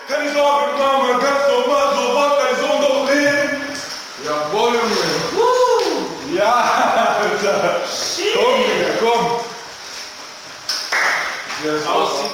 Keine Sorge, Mama, ganz normal, so macht dein Sohn doch leben. Jawohl, Junge. Ja, Alter. Komm, Digga, komm. Yes, aus.